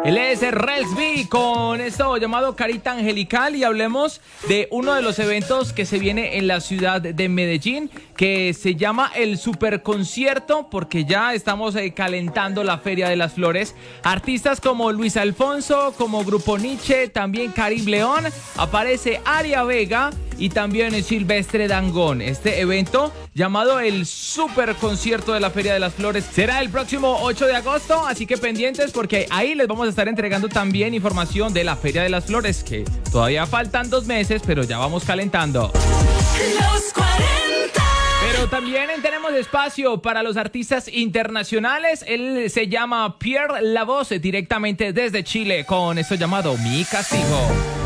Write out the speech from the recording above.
Él es Relsby con esto llamado Carita Angelical y hablemos de uno de los eventos que se viene en la ciudad de Medellín, que se llama el Super Concierto, porque ya estamos calentando la Feria de las Flores. Artistas como Luis Alfonso, como Grupo Nietzsche, también Karim León, aparece Aria Vega y también Silvestre Dangond. Este evento llamado el Super Concierto de la Feria de las Flores será el próximo 8 de agosto, así que pendientes porque ahí les vamos a estar entregando también información de la Feria de las Flores, que todavía faltan 2 meses, pero ya vamos calentando. Los 40. Pero también tenemos espacio para los artistas internacionales. Él se llama Pierre La Voz, directamente desde Chile, con esto llamado Mi Castigo.